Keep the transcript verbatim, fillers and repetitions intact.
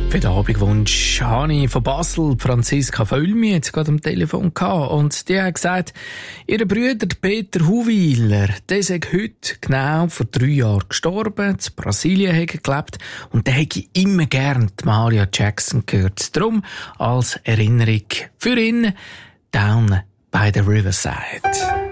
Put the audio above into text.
Für den Abendwunsch habe ich von Basel Franziska Völmi jetzt gerade am Telefon gehabt. Und die hat gesagt, ihr Bruder Peter Huwiler, der ist heute genau vor drei Jahren gestorben, in Brasilien hat er gelebt und der hätte immer gern die Mahalia Jackson gehört. Darum als Erinnerung für ihn Down by the Riverside.